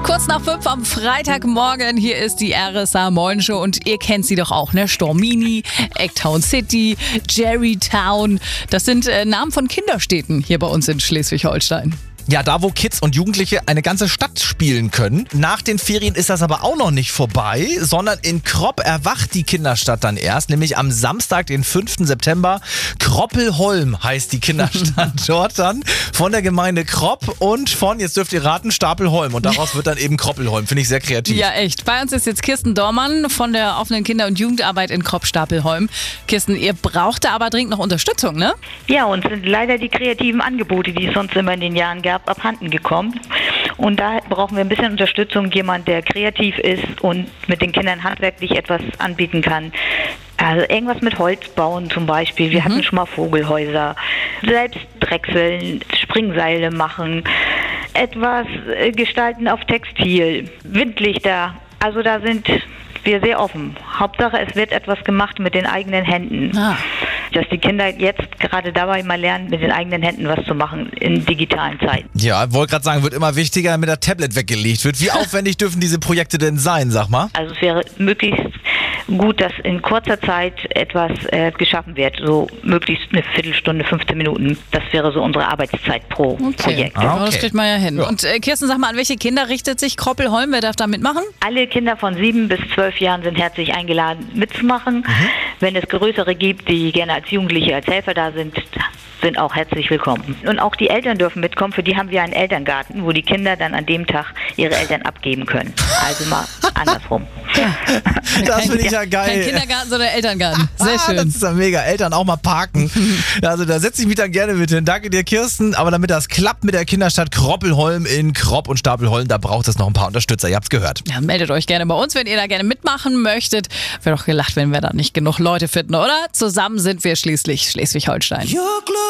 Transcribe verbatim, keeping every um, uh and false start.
Kurz nach fünf am Freitagmorgen, hier ist die R S A Morning Show und ihr kennt sie doch auch, ne? Stormini, Eggtown City, Jerrytown, das sind äh, Namen von Kinderstädten hier bei uns in Schleswig-Holstein. Ja, da wo Kids und Jugendliche eine ganze Stadt spielen können. Nach den Ferien ist das aber auch noch nicht vorbei, sondern in Kropp erwacht die Kinderstadt dann erst, nämlich am Samstag, den fünften September. Kroppelholm heißt die Kinderstadt dort dann, von der Gemeinde Kropp und von, jetzt dürft ihr raten, Stapelholm. Und daraus wird dann eben Kroppelholm, finde ich sehr kreativ. Ja, echt. Bei uns ist jetzt Kirsten Dormann von der offenen Kinder- und Jugendarbeit in Kropp-Stapelholm. Kirsten, ihr braucht da aber dringend noch Unterstützung, ne? Ja, uns sind leider die kreativen Angebote, die es sonst immer in den Jahren gab, abhanden gekommen. Und da brauchen wir ein bisschen Unterstützung, jemand, der kreativ ist und mit den Kindern handwerklich etwas anbieten kann. Also irgendwas mit Holz bauen zum Beispiel. Wir mhm. hatten schon mal Vogelhäuser, selbst drechseln, Springseile machen, etwas gestalten auf Textil, Windlichter. Also da sind wir sehr offen. Hauptsache, es wird etwas gemacht mit den eigenen Händen. Ah. Dass die Kinder jetzt gerade dabei mal lernen, mit den eigenen Händen was zu machen in digitalen Zeiten. Ja, wollte gerade sagen, wird immer wichtiger, damit der Tablet weggelegt wird. Wie aufwendig dürfen diese Projekte denn sein, sag mal? Also es wäre möglichst gut, dass in kurzer Zeit etwas äh, geschaffen wird. So möglichst eine Viertelstunde, fünfzehn Minuten. Das wäre so unsere Arbeitszeit pro okay. Projekt. Ah, okay. Das kriegt man ja hin. Ja. Und äh, Kirsten, sag mal, an welche Kinder richtet sich Kroppelholm? Wer darf da mitmachen? Alle Kinder von sieben bis zwölf Jahren sind herzlich eingeladen, mitzumachen. Mhm. Wenn es größere gibt, die gerne als Jugendliche, als Helfer da sind, sind auch herzlich willkommen. Und auch die Eltern dürfen mitkommen. Für die haben wir einen Elterngarten, wo die Kinder dann an dem Tag ihre Eltern abgeben können. Also mal andersrum. Das finde ich ja geil. Kein Kindergarten, sondern Elterngarten. Sehr schön. Das ist ja mega. Eltern auch mal parken. Also da setze ich mich dann gerne mit hin. Danke dir, Kirsten. Aber damit das klappt mit der Kinderstadt Kroppelholm in Kropp und Stapelholm, da braucht es noch ein paar Unterstützer. Ihr habt's gehört. Ja, meldet euch gerne bei uns, wenn ihr da gerne mitmachen möchtet. Wäre doch gelacht, wenn wir da nicht genug Leute finden, oder? Zusammen sind wir schließlich Schleswig-Holstein.